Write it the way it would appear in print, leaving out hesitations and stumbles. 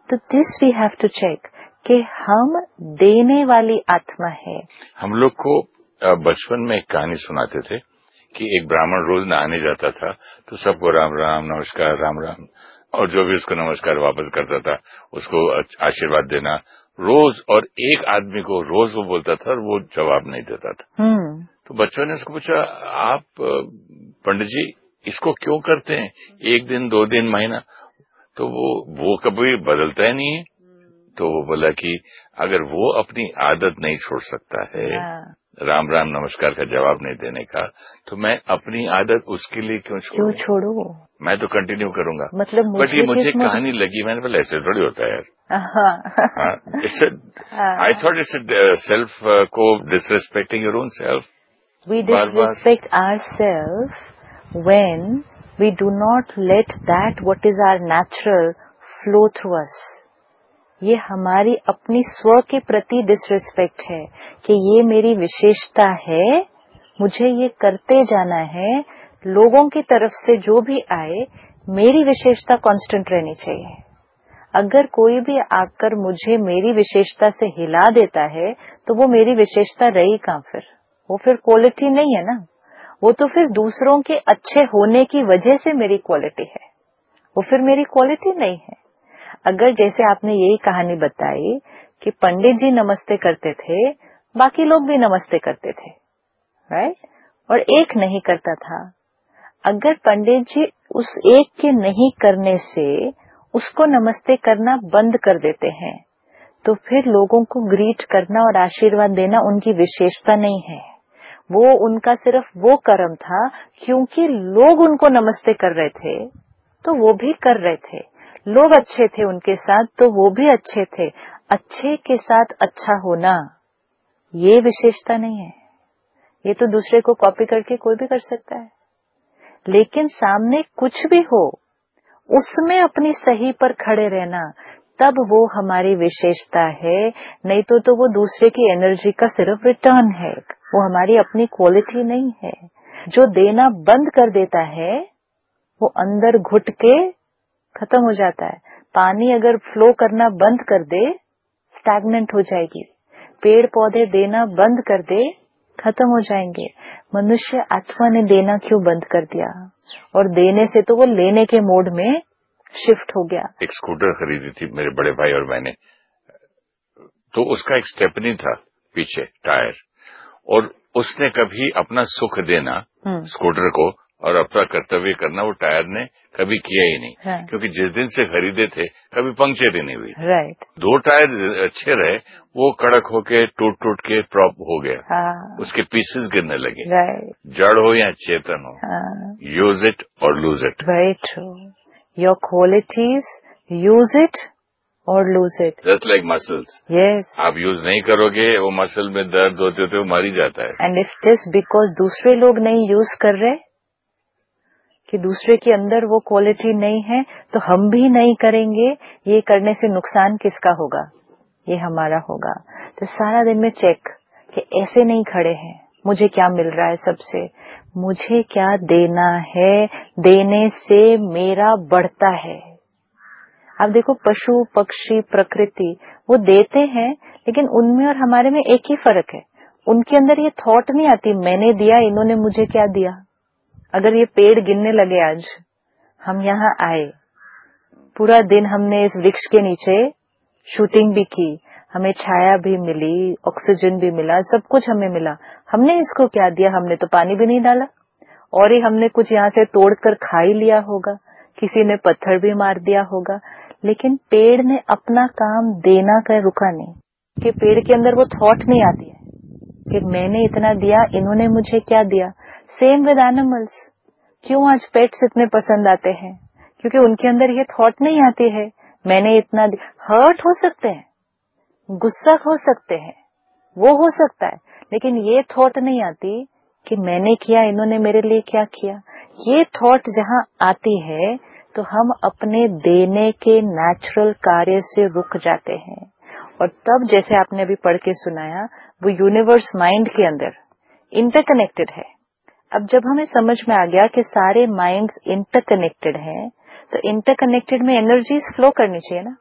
तो this we have to check कि हम देने वाली आत्मा है। हम लोग को बचपन में एक कहानी सुनाते थे कि एक ब्राह्मण रोज नहाने जाता था तो सबको राम राम नमस्कार राम राम, और जो भी उसको नमस्कार वापस करता था उसको आशीर्वाद देना रोज, और एक आदमी को रोज वो बोलता था और वो जवाब नहीं देता था। तो बच्चों ने उसको पूछा, आप पंडित जी इसको क्यों करते हैं, एक दिन 2 दिन महीना, तो वो कभी बदलता ही नहीं है। तो वो बोला कि अगर वो अपनी आदत नहीं छोड़ सकता है राम राम नमस्कार का जवाब नहीं देने का, तो मैं अपनी आदत उसके लिए क्यों छोड़ू? मैं तो कंटिन्यू करूंगा। मतलब बट ये मुझे कहानी लगी, मैंने बोला ऐसे थोड़ी होता है यार। आई थॉट इट्स सेल्फ को disrespecting your own self. We disrespect ourselves when we do not let that what is our natural flow through us. ये हमारी अपनी स्व के प्रति डिसरिस्पेक्ट है कि ये मेरी विशेषता है, मुझे ये करते जाना है, लोगों की तरफ से जो भी आए मेरी विशेषता कांस्टेंट रहनी चाहिए। अगर कोई भी आकर मुझे मेरी विशेषता से हिला देता है तो वो मेरी विशेषता रही कहाँ फिर? वो फिर क्वालिटी नहीं है ना, वो तो फिर दूसरों के अच्छे होने की वजह से मेरी क्वालिटी है, वो फिर मेरी क्वालिटी नहीं है। अगर जैसे आपने यही कहानी बताई कि पंडित जी नमस्ते करते थे, बाकी लोग भी नमस्ते करते थे, राइट, और एक नहीं करता था। अगर पंडित जी उस एक के नहीं करने से उसको नमस्ते करना बंद कर देते हैं तो फिर लोगों को ग्रीट करना और आशीर्वाद देना उनकी विशेषता नहीं है, वो उनका सिर्फ वो कर्म था क्योंकि लोग उनको नमस्ते कर रहे थे तो वो भी कर रहे थे, लोग अच्छे थे उनके साथ तो वो भी अच्छे थे। अच्छे के साथ अच्छा होना ये विशेषता नहीं है, ये तो दूसरे को कॉपी करके कोई भी कर सकता है, लेकिन सामने कुछ भी हो उसमें अपनी सही पर खड़े रहना, तब वो हमारी विशेषता है। नहीं तो वो दूसरे की एनर्जी का सिर्फ रिटर्न है, वो हमारी अपनी क्वालिटी नहीं है। जो देना बंद कर देता है वो अंदर घुट के खत्म हो जाता है। पानी अगर फ्लो करना बंद कर दे स्टैग्नेंट हो जाएगी, पेड़ पौधे देना बंद कर दे खत्म हो जाएंगे। मनुष्य आत्मा ने देना क्यों बंद कर दिया? और देने से तो वो लेने के मोड में शिफ्ट हो गया। एक स्कूटर खरीदी थी मेरे बड़े भाई और मैंने, तो उसका एक स्टेपनी था पीछे टायर, और उसने कभी अपना सुख देना स्कूटर को और अपना कर्तव्य करना वो टायर ने कभी किया ही नहीं। हाँ। क्योंकि जिस दिन से खरीदे थे कभी पंक्चर ही नहीं हुई। राइट। 2 टायर अच्छे रहे, वो कड़क होके टूट के प्रॉप हो गया। हाँ। उसके पीसेस गिरने लगे। राइट। जड़ हो या चेतन हो, हाँ। यूज इट और lose it. Very true. Your qualities use it और lose it. Just like muscles. Yes. आप यूज नहीं करोगे वो मसल में दर्द होते तो मर ही जाता है। एंड इफ जस्ट बिकॉज दूसरे लोग नहीं यूज कर रहे कि दूसरे के अंदर वो क्वालिटी नहीं है तो हम भी नहीं करेंगे, ये करने से नुकसान किसका होगा? ये हमारा होगा। तो सारा दिन में चेक कि ऐसे नहीं खड़े हैं, मुझे क्या मिल रहा है सबसे, मुझे क्या देना है, देने से मेरा बढ़ता है। आप देखो पशु पक्षी प्रकृति वो देते हैं, लेकिन उनमें और हमारे में एक ही फर्क है, उनके अंदर ये थॉट नहीं आती मैंने दिया इन्होंने मुझे क्या दिया। अगर ये पेड़ गिनने लगे, आज हम यहाँ आए, पूरा दिन हमने इस वृक्ष के नीचे शूटिंग भी की, हमें छाया भी मिली, ऑक्सीजन भी मिला, सब कुछ हमें मिला, हमने इसको क्या दिया? हमने तो पानी भी नहीं डाला, और ही हमने कुछ यहाँ से तोड़कर खा ही लिया होगा, किसी ने पत्थर भी मार दिया होगा, लेकिन पेड़ ने अपना काम देना का रुका नहीं, कि पेड़ के अंदर वो थॉट नहीं आती है कि मैंने इतना दिया इन्होंने मुझे क्या दिया। Same with animals. क्यों आज पेट्स इतने पसंद आते हैं? क्योंकि उनके अंदर ये थॉट नहीं आती है मैंने इतना दिया। हर्ट हो सकते हैं, गुस्सा हो सकते हैं, वो हो सकता है, लेकिन ये थॉट नहीं आती कि मैंने किया इन्होंने मेरे लिए क्या किया। ये थॉट जहां आती है तो हम अपने देने के नेचुरल कार्य से रुक जाते हैं, और तब जैसे आपने अभी पढ़ के सुनाया वो यूनिवर्स माइंड के अंदर इंटरकनेक्टेड है। अब जब हमें समझ में आ गया कि सारे माइंड्स इंटरकनेक्टेड हैं, तो इंटरकनेक्टेड में एनर्जीज फ्लो करनी चाहिए ना।